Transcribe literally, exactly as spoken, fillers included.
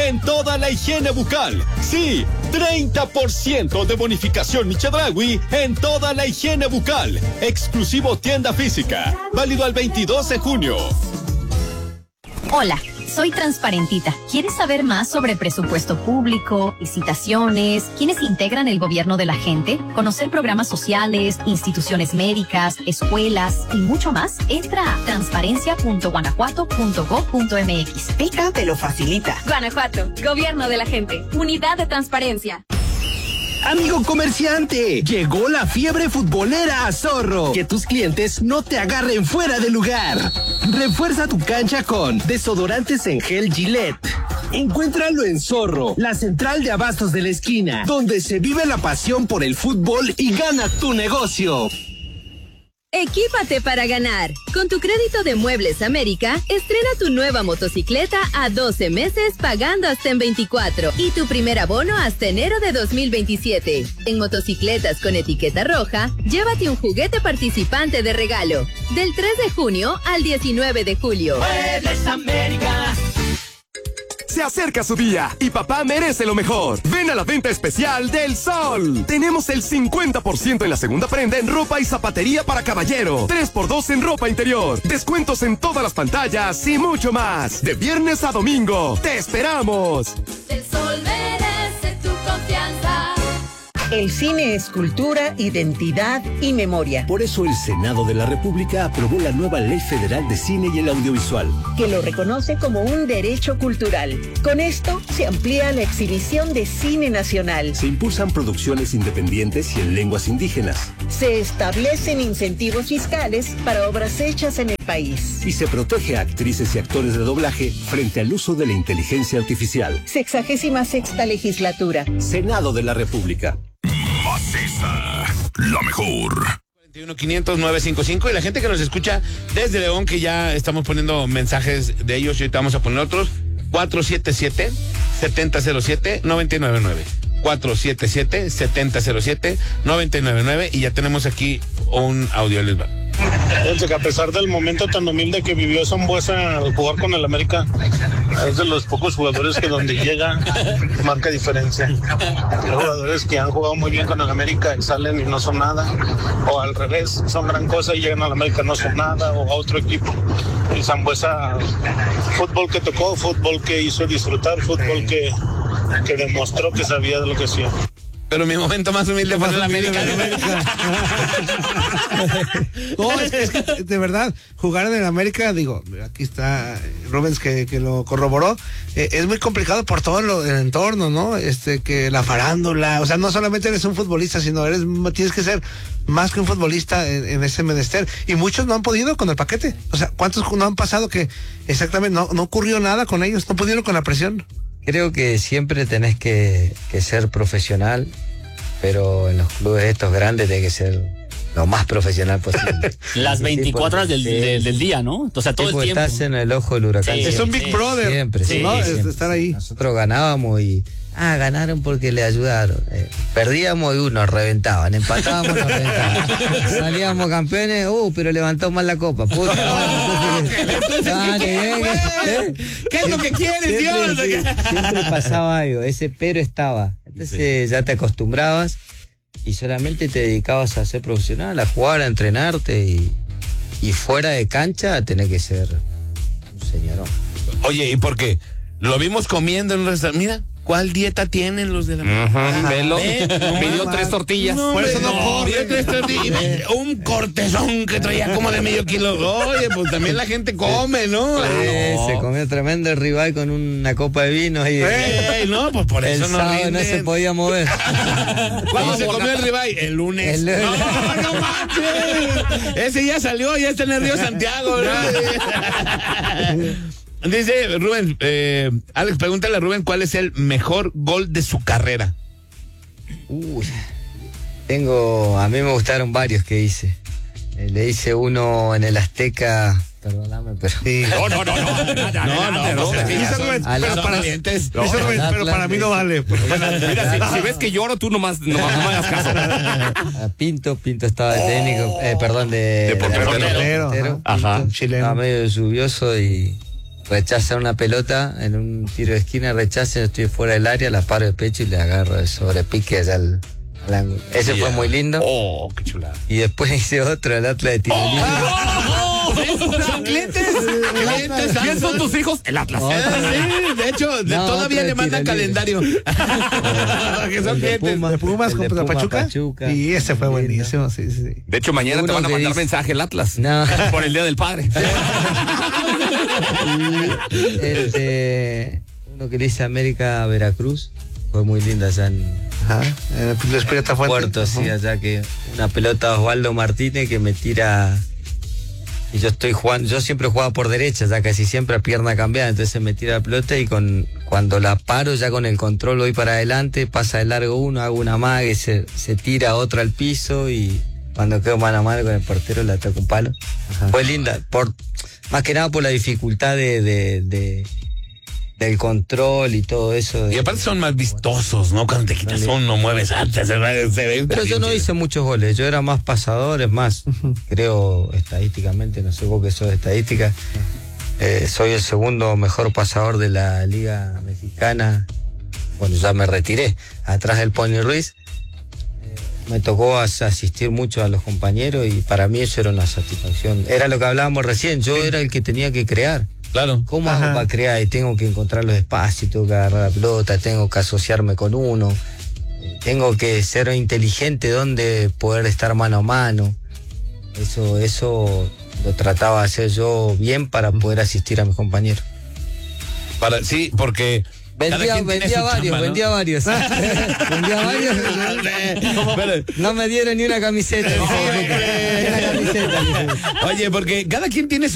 en toda la higiene bucal. Sí, treinta por ciento de bonificación Mi Chedraui en toda la higiene bucal. Exclusivo tienda física. Válido al veintidós de junio. Hola, soy Transparentita. ¿Quieres saber más sobre presupuesto público, licitaciones, quiénes integran el gobierno de la gente, conocer programas sociales, instituciones médicas, escuelas y mucho más? Entra a transparencia punto guanajuato punto gob punto mx. Pica te lo facilita. Guanajuato, gobierno de la gente, unidad de transparencia. Amigo comerciante, llegó la fiebre futbolera a Zorro. Que tus clientes no te agarren fuera de lugar. Refuerza tu cancha con desodorantes en gel Gillette. Encuéntralo en Zorro, la central de abastos de la esquina, donde se vive la pasión por el fútbol y gana tu negocio. Equípate para ganar. Con tu crédito de Muebles América, estrena tu nueva motocicleta a doce meses pagando hasta en veinticuatro y tu primer abono hasta enero de dos mil veintisiete. En motocicletas con etiqueta roja, llévate un juguete participante de regalo. Del tres de junio al diecinueve de julio. Muebles América. Se acerca su día y papá merece lo mejor. Ven a la venta especial del Sol. Tenemos el cincuenta por ciento en la segunda prenda en ropa y zapatería para caballero. tres por dos en ropa interior. Descuentos en todas las pantallas y mucho más. De viernes a domingo. ¡Te esperamos! El Sol merece tu confianza. El cine es cultura, identidad y memoria. Por eso el Senado de la República aprobó la nueva Ley Federal de Cine y el Audiovisual, que lo reconoce como un derecho cultural. Con esto se amplía la exhibición de cine nacional. Se impulsan producciones independientes y en lenguas indígenas. Se establecen incentivos fiscales para obras hechas en el país. Y se protege a actrices y actores de doblaje frente al uso de la inteligencia artificial. Sexagésima sexta legislatura. Senado de la República. Maciza, la mejor. cuarenta y uno quinientos nueve cincuenta y cinco y la gente que nos escucha desde León, que ya estamos poniendo mensajes de ellos y ahorita vamos a poner otros. cuatro siete siete, siete cero cero siete, nueve nueve nueve. cuatro siete siete, siete cero cero siete, nueve nueve nueve y ya tenemos aquí un audio. Les va. Fíjense que a pesar del momento tan humilde que vivió Sambuesa al jugar con el América, es de los pocos jugadores que donde llega marca diferencia. Hay jugadores que han jugado muy bien con el América y salen y no son nada, o al revés, son gran cosa y llegan al América no son nada, o a otro equipo. Y Sambuesa, fútbol que tocó, fútbol que hizo disfrutar, fútbol que, que demostró que sabía de lo que hacía. Pero mi momento más humilde fue en la América. No, es que, es que, de verdad, jugar en el América, digo, aquí está Rubens que, que lo corroboró, eh, es muy complicado por todo lo, el entorno, ¿no? Este, que la farándula, o sea, no solamente eres un futbolista, sino eres, tienes que ser más que un futbolista en, en ese menester. Y muchos no han podido con el paquete. O sea, ¿cuántos no han pasado que exactamente no, no ocurrió nada con ellos? No pudieron con la presión. Creo que siempre tenés que, que ser profesional, pero en los clubes estos grandes tenés que ser lo más profesional posible. Las veinticuatro horas del, del, del día, ¿no? O sea, todo sí, el tiempo. Estás en el ojo del huracán. Sí, es un Big sí, Brother. Siempre, sí, ¿no? siempre. Es de estar ahí. Nosotros ganábamos y... Ah, ganaron porque le ayudaron. Eh, perdíamos y uh, nos reventaban. Empatábamos y nos reventaban. Salíamos campeones, uh, pero levantó mal la copa. Puta, ¿Qué es lo que quieres, Dios? Siempre, siempre pasaba algo, ese pero estaba. Entonces sí. Ya te acostumbrabas y solamente te dedicabas a ser profesional, a jugar, a entrenarte y, y fuera de cancha tenés que ser un señorón. Oye, ¿y por qué? Lo vimos comiendo en un restaurante. Mira, ¿cuál dieta tienen los de la... Uh-huh. Velo, pidió tres tortillas. No, por eso no, no corre. Tres tortillas. Un cortezón que traía como de medio kilo. Oye, pues también la gente come, ¿no? Sí, no. Se comió tremendo ribeye con una copa de vino. Y Ey, no, pues por eso el no sábado no se podía mover. ¿Cuándo se comió el ribeye? El lunes. El lunes. No, no manches. Ese ya salió, ya está en el río Santiago, ¿no? Dice Rubén, eh, Alex, pregúntale a Rubén cuál es el mejor gol de su carrera. Uy, tengo, a mí me gustaron varios que hice. Eh, le hice uno en el Azteca, perdóname, pero... Sí. No, no, no, no, no, no, no, pero para mí no vale. Mira, si, si ves que lloro, tú nomás, nomás no me hagas caso. A Pinto, Pinto estaba de técnico, eh, perdón, de... De portero. De portero. Ajá. Chileno. Estaba medio lluvioso y... rechaza una pelota en un tiro de esquina, rechaza, yo estoy fuera del área, la paro de pecho y le agarro el sobrepique allá al, al ángulo. Ese yeah. fue muy lindo. Oh, qué chulada. Y después hice otro, el Atlas de tiro oh, libre. Oh, oh, ¿Son clientes? ¿Clientes? ¿Quién son tus hijos? El Atlas. Oh, sí, de hecho, de no, todavía le mandan calendario. Que son de clientes. Puma, de Pumas contra Puma, Pachuca. Pachuca. Y ese fue buenísimo, sí, sí. De hecho, mañana te van a mandar dice... mensaje el Atlas. No. Por el Día del Padre. el de uno que le dice América Veracruz. Fue muy linda allá en, Ajá, en el Espírita Fuente. Puerto, sí, allá que una pelota Osvaldo Martínez que me tira y yo estoy jugando, yo siempre jugaba por derecha, ya casi siempre a pierna cambiada, entonces me tira la pelota y con cuando la paro ya con el control voy para adelante, pasa de largo uno, hago una mague, se, se tira otro al piso y cuando quedo mano a mano con el portero la toco un palo. Ajá. Fue linda, por más que nada por la dificultad de, de, de del control y todo eso. De... Y aparte son más vistosos, ¿no? Cuando te quitas uno, mueves antes, se ve, se ve. Pero yo no hice muchos goles, yo era más pasador, es más, creo estadísticamente, no sé vos que sos de estadística, eh, soy el segundo mejor pasador de la Liga Mexicana. Bueno, ya me retiré, atrás del Pony Ruiz. Eh, me tocó as asistir mucho a los compañeros y para mí eso era una satisfacción. Era lo que hablábamos recién, yo sí. era el que tenía que crear. Claro. ¿Cómo hago para crear? Y tengo que encontrar los espacios, tengo que agarrar la pelota, tengo que asociarme con uno, tengo que ser inteligente donde poder estar mano a mano. Eso, eso lo trataba de hacer yo bien para poder asistir a mis compañeros. Para, sí, porque vendía, vendía varios, chamba, ¿no? vendía varios, vendía varios. Pero, no me dieron ni una camiseta. Oye, porque cada quien tiene su